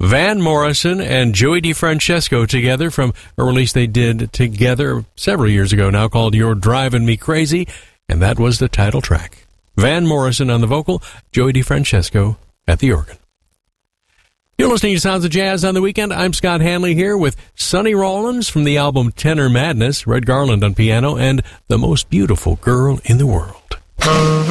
Van Morrison and Joey DeFrancesco together from a release they did together several years ago now called You're Driving Me Crazy, and that was the title track. Van Morrison on the vocal, Joey DeFrancesco at the organ. You're listening to Sounds of Jazz on the Weekend. I'm Scott Hanley here with Sonny Rollins from the album Tenor Madness, Red Garland on piano, and The Most Beautiful Girl in the World.